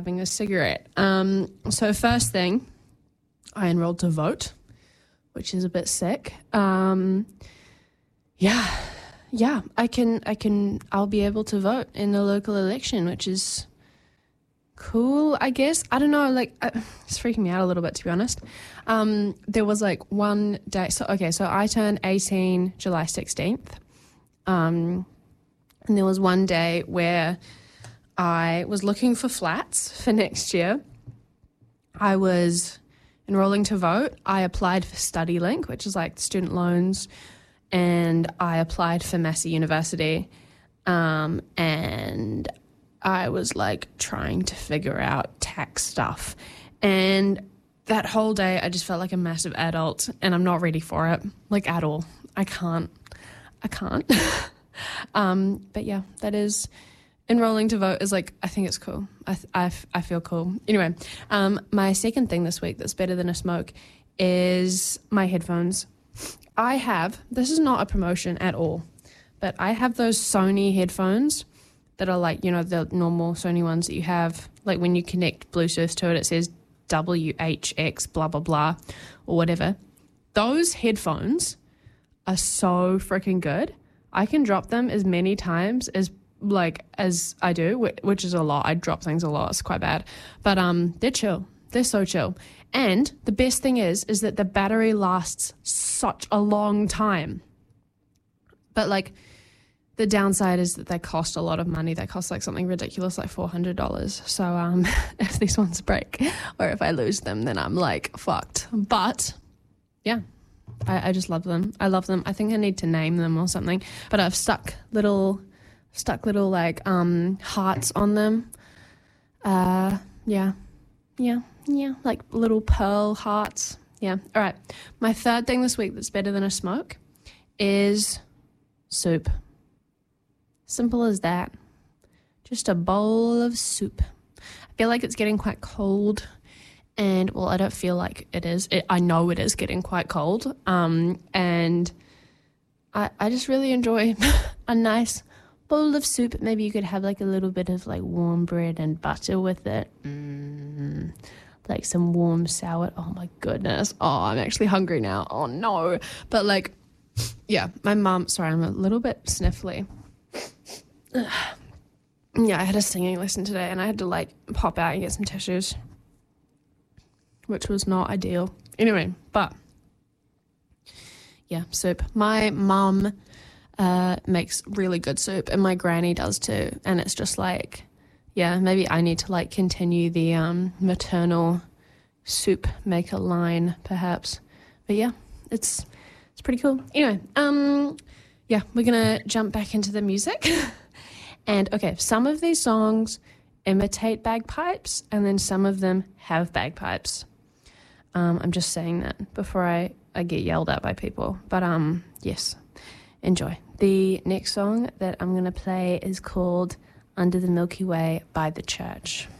having a cigarette. So first thing, I enrolled to vote, which is a bit sick. I'll be able to vote in the local election, which is cool, I guess. I don't know, it's freaking me out a little bit, to be honest. There was one day, so I turned 18 July 16th, and there was one day where I was looking for flats for next year. I was enrolling to vote. I applied for StudyLink, which is student loans, and I applied for Massey University, and I was trying to figure out tax stuff. And that whole day I just felt like a massive adult, and I'm not ready for it, at all. I can't. But yeah, that is, enrolling to vote is I think it's cool. I feel cool. Anyway, my second thing this week that's better than a smoke is my headphones. This is not a promotion at all, but I have those Sony headphones that are the normal Sony ones that you have, when you connect Bluetooth to it, it says WHX blah, blah, blah, or whatever. Those headphones are so freaking good. I can drop them as many times as I do, which is a lot. I drop things a lot. It's quite bad. But they're chill. They're so chill. And the best thing is that the battery lasts such a long time. But the downside is that they cost a lot of money. They cost something ridiculous, $400. So if these ones break or if I lose them, then I'm fucked. But yeah, I just love them. I love them. I think I need to name them or something. But I've stuck little hearts on them. Yeah, little pearl hearts. Yeah. All right. My third thing this week that's better than a smoke is soup. Simple as that. Just a bowl of soup. I feel like it's getting quite cold, and I don't feel like it is. I know it is getting quite cold. And I just really enjoy a nice bowl of soup. Maybe you could have a little bit of warm bread and butter with it. Some warm sour. Oh my goodness. Oh, I'm actually hungry now. Oh no. But yeah, my mum, sorry, I'm a little bit sniffly. Yeah, I had a singing lesson today and I had to pop out and get some tissues, which was not ideal. Anyway, but yeah, soup. My mum makes really good soup, and my granny does too. And it's just maybe I need to continue the maternal soup maker line, perhaps. But yeah, it's pretty cool. Anyway, yeah, we're gonna jump back into the music. And okay, some of these songs imitate bagpipes, and then some of them have bagpipes. I'm just saying that before I get yelled at by people. But yes, enjoy. The next song that I'm going to play is called Under the Milky Way by The Church.